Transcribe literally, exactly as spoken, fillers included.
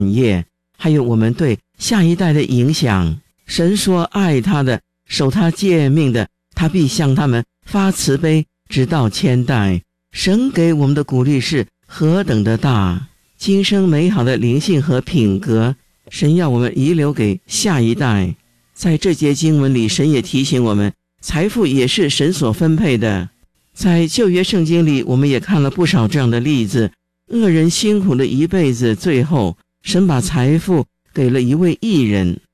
业，还有我们对下一代的影响。神说爱他的，守他诫命的，他必向他们发慈悲，直到千代。神给我们的鼓励是何等的大，今生美好的灵性和品格，神要我们遗留给下一代。在这节经文里，神也提醒我们，财富也是神所分配的。在旧约圣经里，我们也看了不少这样的例子，恶人辛苦了一辈子，最后神把财富给了一位义人，